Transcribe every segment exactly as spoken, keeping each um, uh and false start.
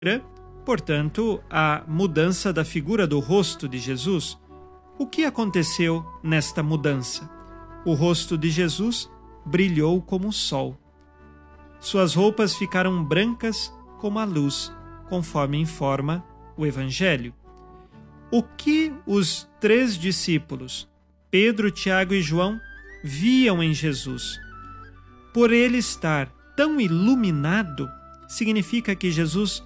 portanto, a mudança da figura do rosto de Jesus. O que aconteceu nesta mudança? O rosto de Jesus brilhou como o sol. Suas roupas ficaram brancas como a luz, conforme informa o Evangelho. O que os três discípulos, Pedro, Tiago e João, viam em Jesus? Por ele estar tão iluminado, significa que Jesus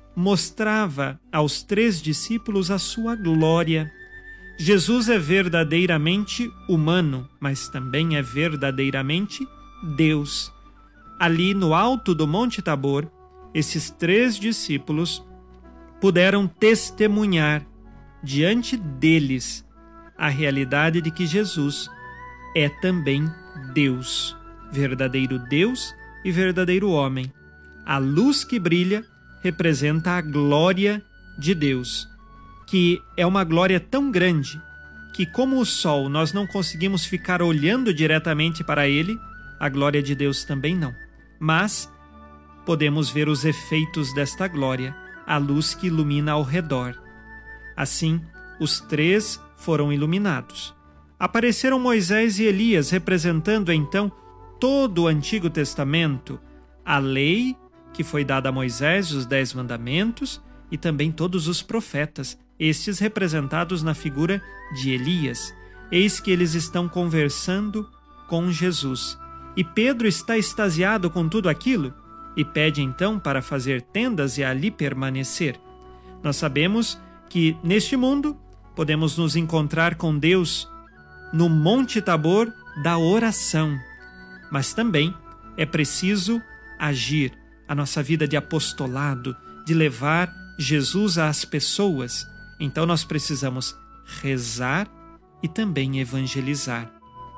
mostrava aos três discípulos a sua glória. Jesus é verdadeiramente humano, mas também é verdadeiramente Deus. Ali no alto do Monte Tabor, esses três discípulos puderam testemunhar diante deles a realidade de que Jesus é também Deus, verdadeiro Deus e verdadeiro homem. A luz que brilha representa a glória de Deus, que é uma glória tão grande que, como o sol, nós não conseguimos ficar olhando diretamente para ele, a glória de Deus também não. Mas podemos ver os efeitos desta glória, a luz que ilumina ao redor. Assim, os três foram iluminados. Apareceram Moisés e Elias, representando então todo o Antigo Testamento, a lei que foi dada a Moisés, os Dez Mandamentos, e também todos os profetas, estes representados na figura de Elias. Eis que eles estão conversando com Jesus. E Pedro está extasiado com tudo aquilo e pede então para fazer tendas e ali permanecer. Nós sabemos que neste mundo podemos nos encontrar com Deus no Monte Tabor da oração, mas também é preciso agir a nossa vida de apostolado, de levar Jesus às pessoas. Então nós precisamos rezar e também evangelizar.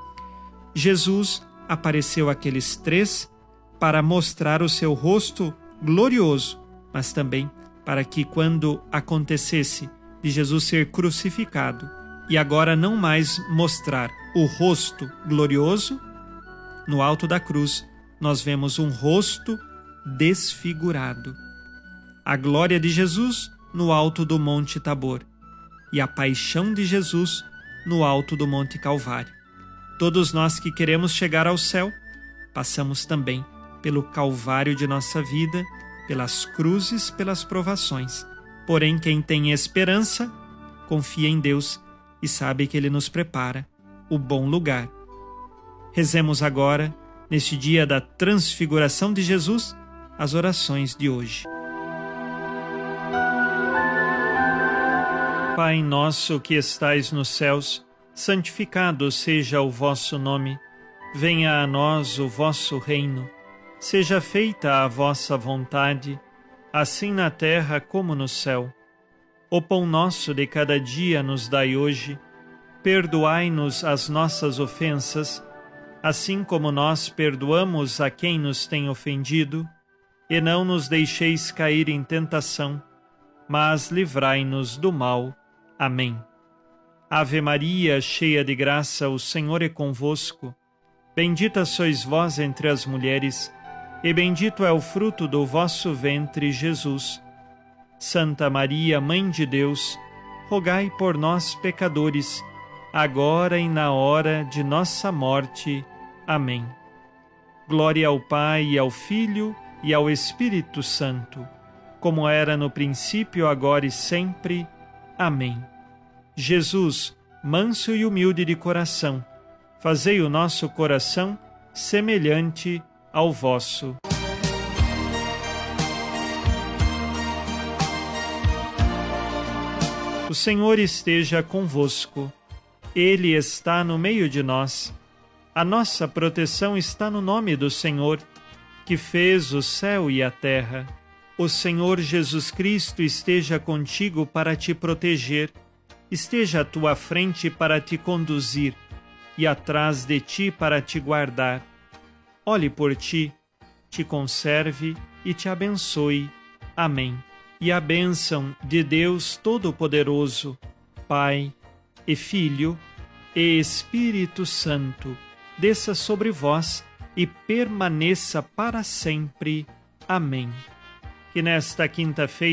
Jesus apareceu àqueles três para mostrar o seu rosto glorioso, mas também para que, quando acontecesse de Jesus ser crucificado e agora não mais mostrar o rosto glorioso, no alto da cruz nós vemos um rosto desfigurado. A glória de Jesus no alto do Monte Tabor e a paixão de Jesus no alto do Monte Calvário. Todos nós que queremos chegar ao céu, passamos também pelo Calvário de nossa vida, pelas cruzes, pelas provações. Porém, quem tem esperança, confia em Deus e sabe que Ele nos prepara o bom lugar. Rezemos agora, neste dia da transfiguração de Jesus, as orações de hoje. Pai nosso que estais nos céus, santificado seja o vosso nome. Venha a nós o vosso reino. Seja feita a vossa vontade, assim na terra como no céu. O pão nosso de cada dia nos dai hoje. Perdoai-nos as nossas ofensas, assim como nós perdoamos a quem nos tem ofendido. E não nos deixeis cair em tentação, mas livrai-nos do mal. Amém. Ave Maria, cheia de graça, o Senhor é convosco. Bendita sois vós entre as mulheres, e bendito é o fruto do vosso ventre, Jesus. Santa Maria, Mãe de Deus, rogai por nós, pecadores, agora e na hora de nossa morte. Amém. Glória ao Pai, e ao Filho, e ao Espírito Santo, como era no princípio, agora e sempre. Amém. Jesus, manso e humilde de coração, fazei o nosso coração semelhante ao vosso. O Senhor esteja convosco. Ele está no meio de nós. A nossa proteção está no nome do Senhor, que fez o céu e a terra. O Senhor Jesus Cristo esteja contigo para te proteger, esteja à tua frente para te conduzir e atrás de ti para te guardar. Olhe por ti, te conserve e te abençoe. Amém. E a bênção de Deus Todo-Poderoso, Pai e Filho e Espírito Santo, desça sobre vós e permaneça para sempre. Amém. que nesta quinta-feira